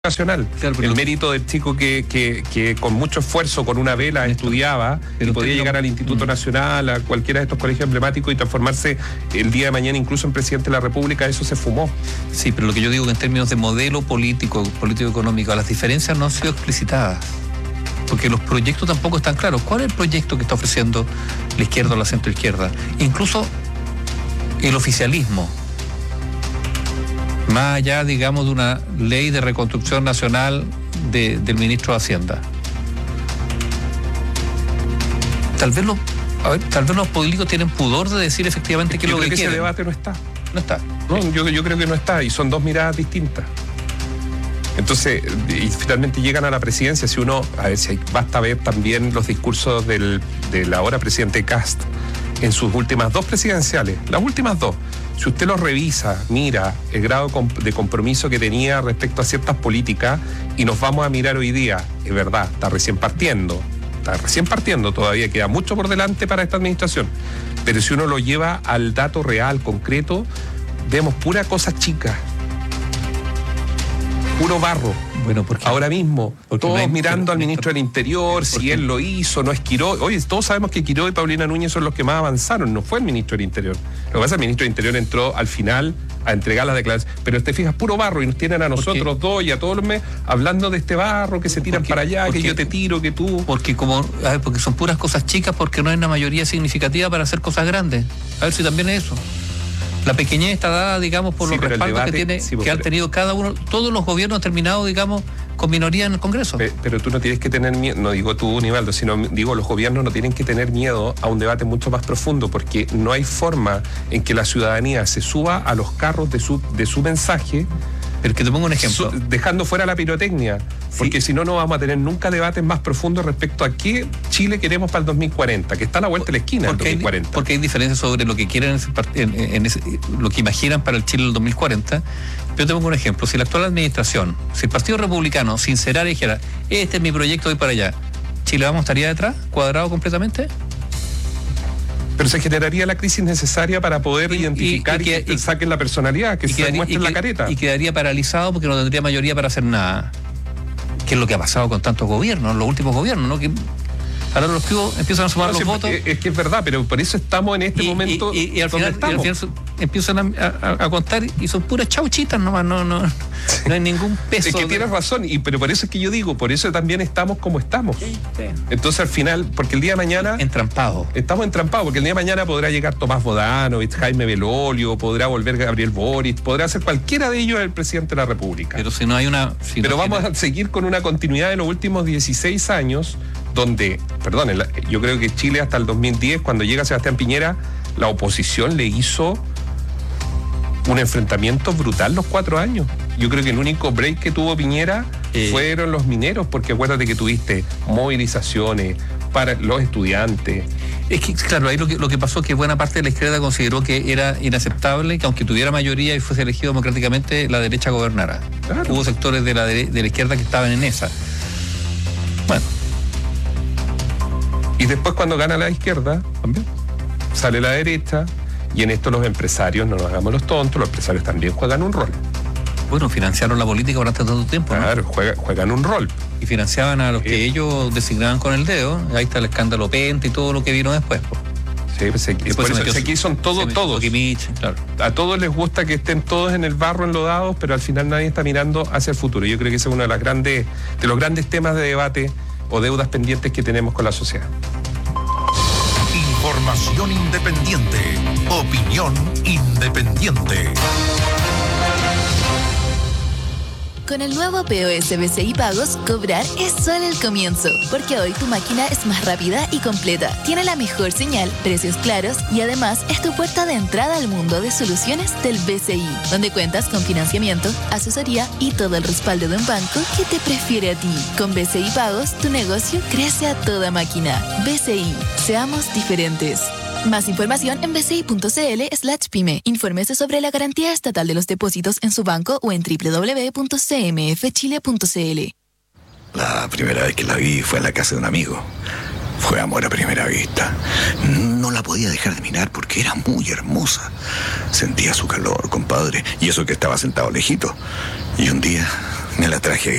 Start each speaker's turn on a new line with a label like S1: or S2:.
S1: nacional.
S2: Claro,
S1: el mérito del chico que con mucho esfuerzo, con una vela, estudiaba y podía llegar al Instituto Nacional, a cualquiera de estos colegios emblemáticos y transformarse el día de mañana incluso en presidente de la República, eso se fumó.
S2: Sí, pero lo que yo digo que en términos de modelo político-económico, las diferencias no han sido explicitadas. Porque los proyectos tampoco están claros. ¿Cuál es el proyecto que está ofreciendo la izquierda o la centroizquierda? Incluso el oficialismo, más allá, digamos, de una ley de reconstrucción nacional del ministro de Hacienda. Tal vez los políticos tienen pudor de decir efectivamente qué es lo que quieren.
S1: Ese debate no está.
S2: No está.
S1: No, yo creo que no está, y son dos miradas distintas. Entonces, y finalmente llegan a la presidencia. Si uno, basta ver también los discursos del ahora presidente Kast en sus últimas dos presidenciales, las últimas dos. Si usted los revisa, mira el grado de compromiso que tenía respecto a ciertas políticas, y nos vamos a mirar hoy día, es verdad, está recién partiendo todavía, queda mucho por delante para esta administración, pero si uno lo lleva al dato real, concreto, vemos pura cosa chica, puro barro.
S2: Bueno, porque
S1: ahora mismo, todos mirando al ministro del Interior, si él lo hizo, no es Quirós. Oye, todos sabemos que Quirós y Paulina Núñez son los que más avanzaron, no fue el ministro del Interior. Lo que pasa es que el ministro del Interior entró al final a entregar las declaraciones, pero te fijas, puro barro, y nos tienen a nosotros dos y a todos los meses hablando de este barro, que se tiran para allá, que yo te tiro, que tú...
S2: Porque son puras cosas chicas, porque no hay una mayoría significativa para hacer cosas grandes. A ver si también es eso. La pequeñez está dada, digamos, por los respaldos que han tenido cada uno. Todos los gobiernos han terminado, digamos, con minoría en el Congreso.
S1: Pero tú no tienes que tener miedo, no digo tú, Nivaldo, sino digo los gobiernos no tienen que tener miedo a un debate mucho más profundo, porque no hay forma en que la ciudadanía se suba a los carros de su mensaje.
S2: Pero que te pongo un ejemplo.
S1: Dejando fuera la pirotecnia, porque si no, no vamos a tener nunca debates más profundos respecto a qué Chile queremos para el 2040, que está a la vuelta de la esquina el 2040.
S2: Porque hay diferencias sobre lo que quieren, lo que imaginan para el Chile del 2040. Yo te pongo un ejemplo. Si la actual administración, si el Partido Republicano sincerara y dijera, este es mi proyecto, voy para allá, ¿Chile estaría detrás, cuadrado completamente?
S1: Pero se generaría la crisis necesaria para poder identificar y que saquen la personalidad, que se muestren la careta.
S2: Y quedaría paralizado porque no tendría mayoría para hacer nada. Que es lo que ha pasado con tantos gobiernos, los últimos gobiernos, ¿no? Que ahora los pibos empiezan a sumar los votos.
S1: Es que es verdad, pero por eso estamos en este momento
S2: y al final empiezan a contar y son puras chauchitas nomás, no hay ningún peso.
S1: Es que tienes razón, pero por eso es que yo digo, por eso también estamos como estamos. Sí. Entonces al final, porque el día de mañana... Estamos entrampados, porque el día de mañana podrá llegar Tomás Bodanovich, Jaime Belolio, podrá volver Gabriel Boric, podrá ser cualquiera de ellos el presidente de la República.
S2: Pero si no hay una...
S1: vamos a seguir con una continuidad de los últimos 16 años, donde, yo creo que Chile hasta el 2010, cuando llega Sebastián Piñera, la oposición le hizo un enfrentamiento brutal los 4 años. Yo creo que el único break que tuvo Piñera fueron los mineros, porque acuérdate que tuviste movilizaciones para los estudiantes.
S2: Es que, claro, ahí lo que pasó es que buena parte de la izquierda consideró que era inaceptable que aunque tuviera mayoría y fuese elegido democráticamente, la derecha gobernara. Claro. Hubo sectores de la izquierda que estaban en esa. Bueno.
S1: Y después cuando gana la izquierda, también sale la derecha, y en esto los empresarios, no nos hagamos los tontos, los empresarios también juegan un rol.
S2: Bueno, financiaron la política durante tanto tiempo, ¿no?
S1: Claro, juegan un rol.
S2: Y financiaban a los que ellos designaban con el dedo. Ahí está el escándalo Penta y todo lo que vino después.
S1: Sí, por eso aquí son todos.
S2: Claro.
S1: A todos les gusta que estén todos en el barro enlodados, pero al final nadie está mirando hacia el futuro. Yo creo que ese es uno de los grandes temas de debate o deudas pendientes que tenemos con la sociedad.
S3: Información independiente, opinión independiente.
S4: Con el nuevo POS BCI Pagos, cobrar es solo el comienzo, porque hoy tu máquina es más rápida y completa, tiene la mejor señal, precios claros y además es tu puerta de entrada al mundo de soluciones del BCI, donde cuentas con financiamiento, asesoría y todo el respaldo de un banco que te prefiere a ti. Con BCI Pagos, tu negocio crece a toda máquina. BCI, seamos diferentes. Más información en bci.cl/pyme. Infórmese sobre la garantía estatal de los depósitos en su banco o en www.cmfchile.cl.
S5: La primera vez que la vi fue en la casa de un amigo. Fue amor a primera vista. No la podía dejar de mirar porque era muy hermosa. Sentía su calor, compadre, y eso que estaba sentado lejito. Y un día me la traje